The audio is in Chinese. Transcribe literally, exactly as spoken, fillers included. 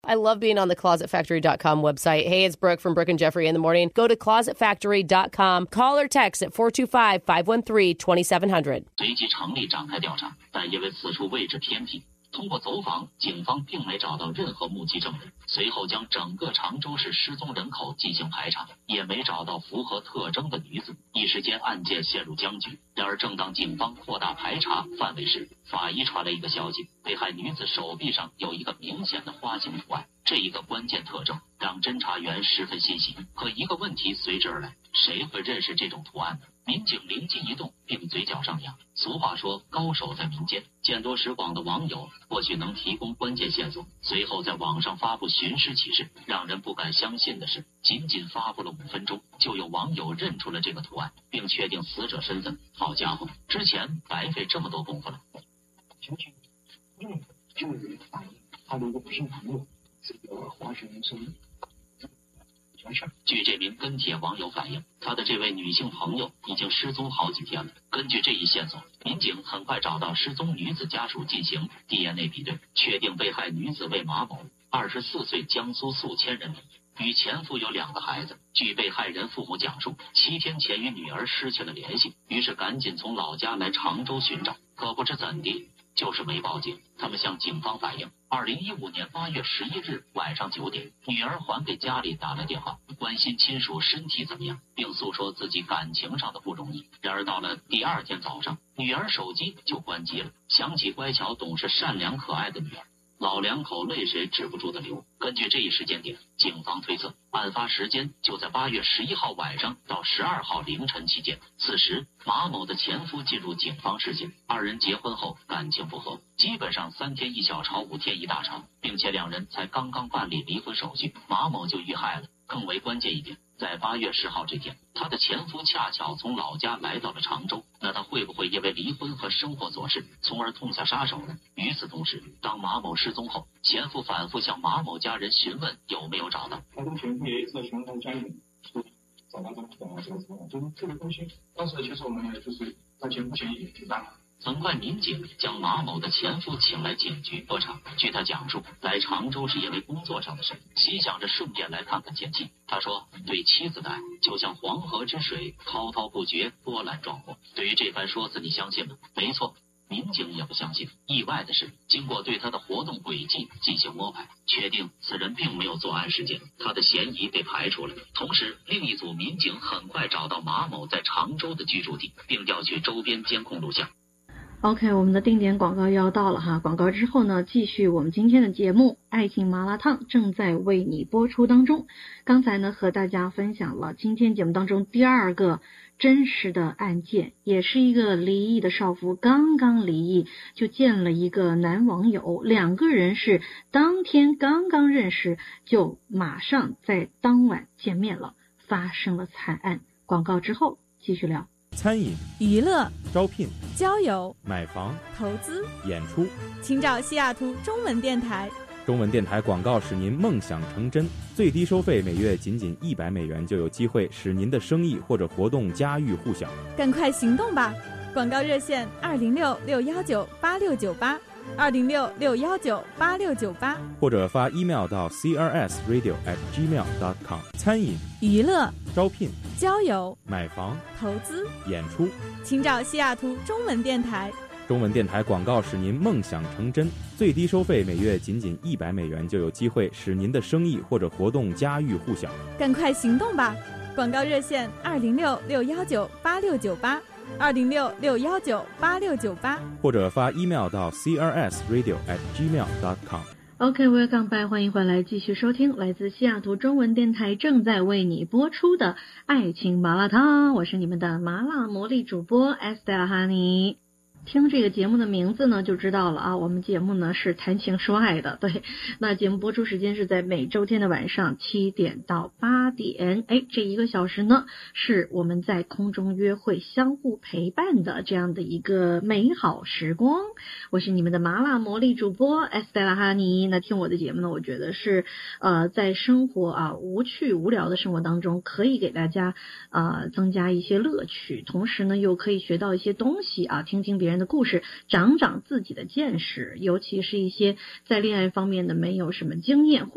I love being on the closet factory dot com website. Hey, it's Brooke from Brooke and Jeffrey in the morning. Go to closet factory dot com. Call or text at four two five, five one three, two seven zero zero. 随即成立展开调查，但因为此处位置偏僻，通过走访，警方并没找到任何目击证人。随后将整个常州市失踪人口进行排查，也没找到符合特征的女子。一时间案件陷入僵局。然而正当警方扩大排查范围时，法医传来一个消息，被害女子手臂上有一个明显的花形图案。这一个关键特征让侦查员十分欣喜，可一个问题随之而来，谁会认识这种图案呢？民警灵机一动，并嘴角上扬。俗话说，高手在民间，见多识广的网友或许能提供关键线索。随后在网上发布寻尸启事，让人不敢相信的是，仅仅发布了五分钟，就有网友认出了这个图案，并确定死者身份。好家伙，之前白费这么多功夫了。 就有人反映他的一个不幸朋友是一个滑雪人生。 据这名跟帖网友反映，他的这位女性朋友已经失踪好几天了。根据这一线索，民警很快找到失踪女子家属进行 D N A 比对，确定被害女子为马某，二十四岁，江苏宿迁人民，与前夫有两个孩子。据被害人父母讲述，七天前与女儿失去了联系，于是赶紧从老家来常州寻找，可不知怎地，就是没报警。他们向警方反映，二零一五年八月十一日晚上九点，女儿还给家里打了电话，关心亲属身体怎么样，并诉说自己感情上的不容易。然而到了第二天早上，女儿手机就关机了。想起乖巧懂事善良可爱的女儿，老两口泪水止不住的流。根据这一时间点，警方推测案发时间就在八月十一号晚上到十二号凌晨期间。此时马某的前夫进入警方视线，二人结婚后感情不和，基本上三天一小吵，五天一大吵，并且两人才刚刚办理离婚手续，马某就遇害了。更为关键一点，在八月十号这天，他的前夫恰巧从老家来到了常州，那他会不会因为离婚和生活琐事，从而痛下杀手呢？与此同时，当马某失踪后，前夫反复向马某家人询问有没有找到。 他跟前夫也一直在询问他家人说找到他找到这个什么，就是这个东西。当时其实我们也就是他前夫嫌疑也挺大。 很快，民警将马某的前夫请来警局核查。据他讲述，来常州是因为工作上的事，心想着顺便来看看前妻。他说，对妻子的爱就像黄河之水，滔滔不绝，波澜壮阔。对于这番说辞，你相信吗？没错，民警也不相信。意外的是，经过对他的活动轨迹进行摸排，确定此人并没有作案时间，他的嫌疑被排除了。同时，另一组民警很快找到马某在常州的居住地，并调取周边监控录像。 OK， 我们的定点广告又要到了哈，广告之后呢，继续我们今天的节目，爱情麻辣烫正在为你播出当中。刚才呢和大家分享了今天节目当中第二个真实的案件，也是一个离异的少妇刚刚离异就见了一个男网友，两个人是当天刚刚认识，就马上在当晚见面了，发生了惨案。广告之后继续聊。 餐饮、 娱乐、 招聘、 交友、 买房、 投资、 演出， 请找西雅图中文电台。 中文电台广告使您梦想成真，最低收费每月仅仅一百美元，就有机会使您的生意或者活动家喻户晓。 赶快行动吧！广告热线二零六六幺九八六九八，二零六六幺九八六九八， 或者发 email 到 c r s radio at gmail dot com。餐饮、 娱乐、 招聘、 交友、 买房、 投资、 演出， 请找西雅图中文电台。 中文电台广告使您梦想成真，最低收费每月仅仅一百美元，就有机会使您的生意或者活动家喻户晓。 赶快行动吧！广告热线二零六六幺九八六九八，二零六六幺九八六九八， 或者发 email 到 c r s radio at gmail dot com。OK，welcome back， 欢迎回来，继续收听来自西雅图中文电台正在为你播出的爱情麻辣烫，我是你们的麻辣魔力主播 Estella Honey。听这个节目的名字呢就知道了啊，我们节目呢是谈情说爱的。对，那节目播出时间是在每周天的晚上七点到八点，哎，这一个小时呢是我们在空中约会相互陪伴的这样的一个美好时光。我是你们的麻辣魔力主播 Estella Honey。那听我的节目呢，我觉得是呃在生活啊无趣无聊的生活当中，可以给大家呃增加一些乐趣，同时呢又可以学到一些东西啊，听听别人的故事，长长自己的见识，尤其是一些在恋爱方面的没有什么经验